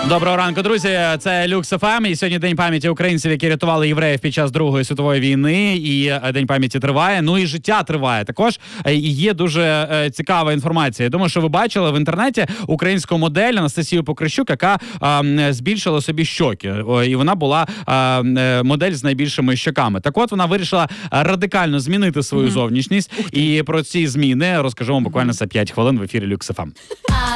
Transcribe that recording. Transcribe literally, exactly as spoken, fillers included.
Доброго ранку, друзі. Це Люкс еф ем. І сьогодні День пам'яті українців, які рятували євреїв під час Другої світової війни. І День пам'яті триває. Ну і життя триває також. І є дуже цікава інформація. Я думаю, що ви бачили в інтернеті українську модель Анастасію Покрищук, яка а, збільшила собі щоки. І вона була а, модель з найбільшими щоками. Так от, вона вирішила радикально змінити свою mm-hmm. зовнішність. І про ці зміни розкажу вам буквально за п'ять хвилин в ефірі Люкс еф ем.